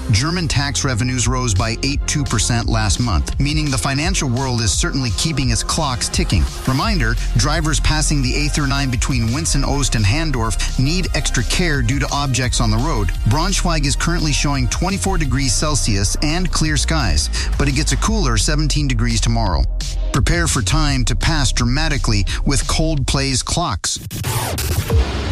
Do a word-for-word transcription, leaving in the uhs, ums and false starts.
German tax revenues rose by eight point two percent last month, meaning the financial world is certainly keeping its clocks ticking. Reminder, drivers passing the A thirty-nine between Winsen-Oost and Handorf need extra care due to objects on the road. Braunschweig is currently showing twenty-four degrees Celsius and clear skies, but it gets a cooler seventeen degrees tomorrow. Prepare for time to pass dramatically with Coldplay's clocks.